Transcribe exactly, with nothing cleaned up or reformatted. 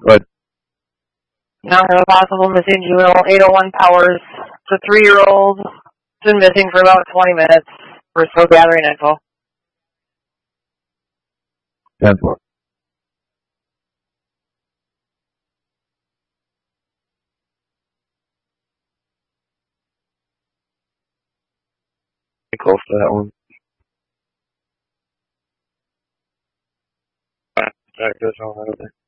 Good. Now I have a possible missing juvenile eight oh one Powers. It's a three-year-old. It's been missing for about twenty minutes. We're still gathering info. ten four. Close to that one. Check this one over there.